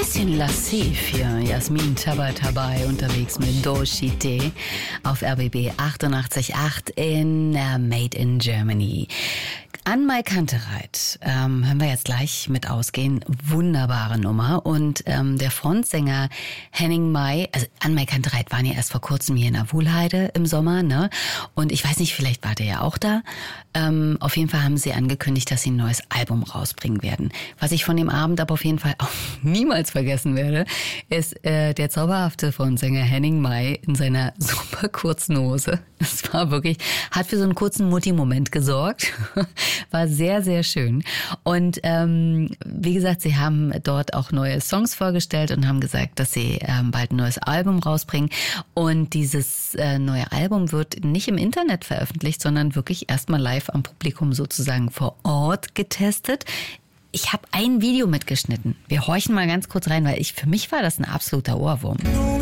bisschen lassiv hier. Jasmin Tabatabai unterwegs mit Doshite auf RBB 88.8 in Made in Germany. Anmai Kantereit hören wir jetzt gleich mit ausgehen. Wunderbare Nummer. Und der Frontsänger Henning Mai, also Anmai Kantereit waren ja erst vor kurzem hier in der Wuhlheide im Sommer, ne? Und ich weiß nicht, vielleicht war der ja auch da. Auf jeden Fall haben sie angekündigt, dass sie ein neues Album rausbringen werden. Was ich von dem Abend aber auf jeden Fall auch niemals vergessen werde, ist der zauberhafte Frontsänger Henning Mai in seiner super kurzen Hose. Das war wirklich, hat für so einen kurzen Mutti-Moment gesorgt. War sehr, sehr schön. Und wie gesagt, sie haben dort auch neue Songs vorgestellt und haben gesagt, dass sie bald ein neues Album rausbringen. Und dieses neue Album wird nicht im Internet veröffentlicht, sondern wirklich erstmal live am Publikum sozusagen vor Ort getestet. Ich habe ein Video mitgeschnitten. Wir horchen mal ganz kurz rein, weil für mich war das ein absoluter Ohrwurm.